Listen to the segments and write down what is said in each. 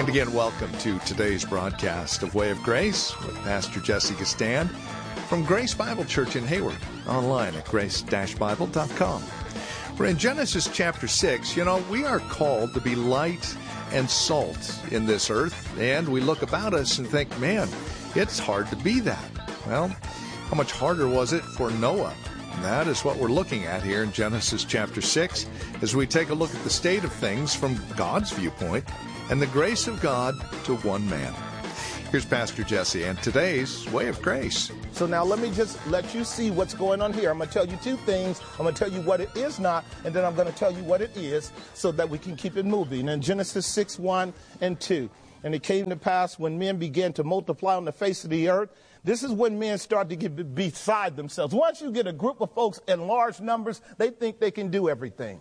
again, welcome to today's broadcast of Way of Grace with Pastor Jesse Gistand from Grace Bible Church in Hayward, online at grace-bible.com. We're in Genesis chapter 6. You know, we are called to be light and salt in this earth, and we look about us and think, man, it's hard to be that. Well, how much harder was it for Noah? And that is what we're looking at here in Genesis chapter 6 as we take a look at the state of things from God's viewpoint and the grace of God to one man. Here's Pastor Jesse and today's Way of Grace. So now let me just let you see what's going on here. I'm going to tell you two things. I'm going to tell you what it is not, and then I'm going to tell you what it is so that we can keep it moving. In Genesis 6, 1 and 2, and it came to pass when men began to multiply on the face of the earth. This is when men start to get beside themselves. Once you get a group of folks in large numbers, they think they can do everything.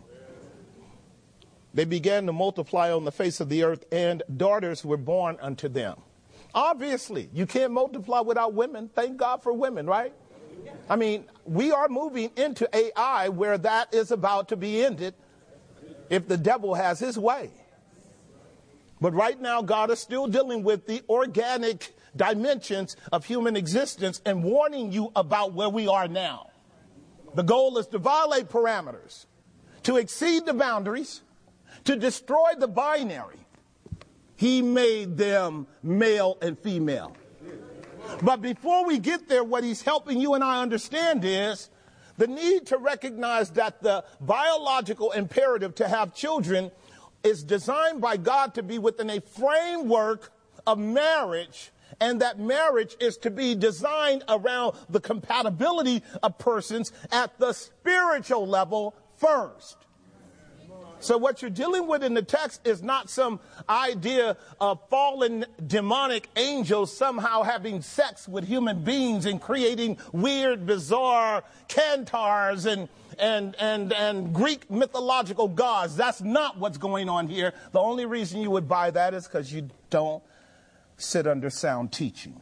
They began to multiply on the face of the earth, and daughters were born unto them. Obviously, you can't multiply without women. Thank God for women, right? I mean, we are moving into AI where that is about to be ended if the devil has his way. But right now, God is still dealing with the organic dimensions of human existence and warning you about where we are now. The goal is to violate parameters, to exceed the boundaries, to destroy the binary. He made them male and female. But before we get there, what he's helping you and I understand is the need to recognize that the biological imperative to have children is designed by God to be within a framework of marriage, and that marriage is to be designed around the compatibility of persons at the spiritual level first. So what you're dealing with in the text is not some idea of fallen demonic angels somehow having sex with human beings and creating weird, bizarre centaurs and Greek mythological gods. That's not what's going on here. The only reason you would buy that is because you don't sit under sound teaching.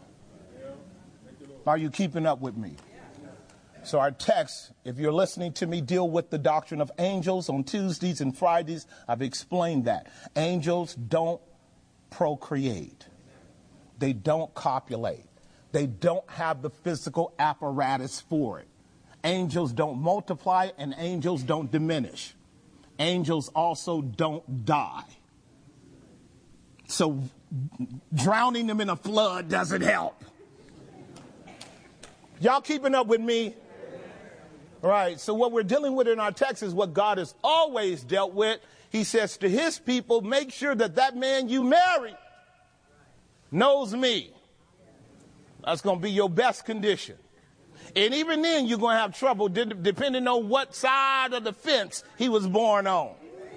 Are you keeping up with me? So our text, if you're listening to me deal with the doctrine of angels on Tuesdays and Fridays, I've explained that. Angels don't procreate. They don't copulate. They don't have the physical apparatus for it. Angels don't multiply and angels don't diminish. Angels also don't die. So drowning them in a flood doesn't help. Y'all keeping up with me? Right, so what we're dealing with in our text is what God has always dealt with. He says to his people, make sure that that man you marry knows me. That's going to be your best condition. And even then, you're going to have trouble depending on what side of the fence he was born on.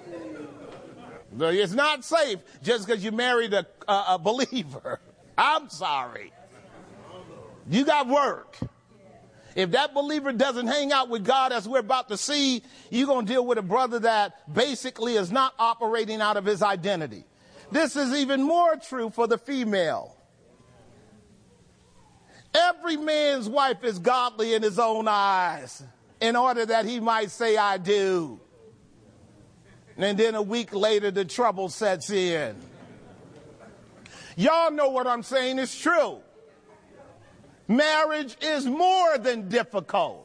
It's not safe just because you married a believer. I'm sorry. You got work. If that believer doesn't hang out with God, as we're about to see, you're going to deal with a brother that basically is not operating out of his identity. This is even more true for the female. Every man's wife is godly in his own eyes in order that he might say, I do. And then a week later, the trouble sets in. Y'all know what I'm saying is true. Marriage is more than difficult.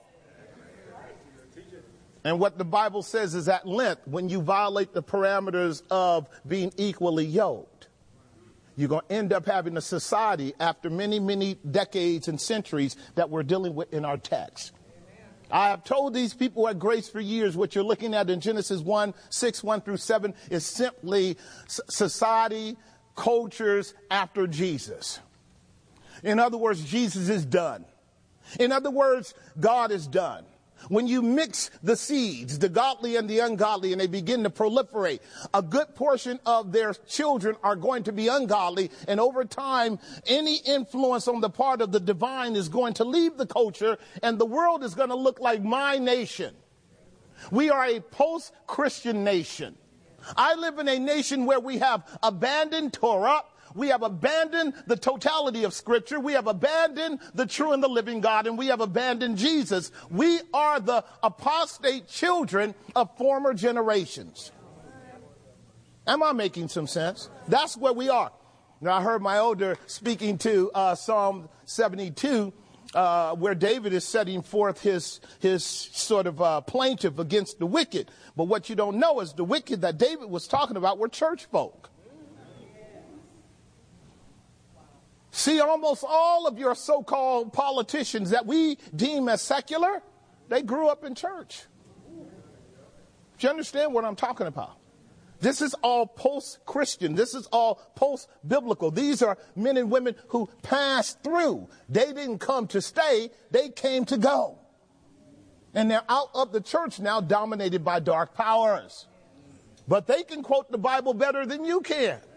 And what the Bible says is at length, when you violate the parameters of being equally yoked, you're going to end up having a society after many, many decades and centuries that we're dealing with in our text. I have told these people at Grace for years, what you're looking at in Genesis 1, 6, 1 through 7 is simply society, cultures after Jesus. In other words, Jesus is done. In other words, God is done. When you mix the seeds, the godly and the ungodly, and they begin to proliferate, a good portion of their children are going to be ungodly. And over time, any influence on the part of the divine is going to leave the culture, and the world is going to look like my nation. We are a post-Christian nation. I live in a nation where we have abandoned Torah. We have abandoned the totality of Scripture. We have abandoned the true and the living God, and we have abandoned Jesus. We are the apostate children of former generations. Am I making some sense? That's where we are. Now, I heard my elder speaking to Psalm 72, where David is setting forth his sort of plaintiff against the wicked. But what you don't know is the wicked that David was talking about were church folk. See, almost all of your so-called politicians that we deem as secular, they grew up in church. Do you understand what I'm talking about? This is all post-Christian. This is all post-biblical. These are men and women who passed through. They didn't come to stay. They came to go. And they're out of the church now, dominated by dark powers. But they can quote the Bible better than you can.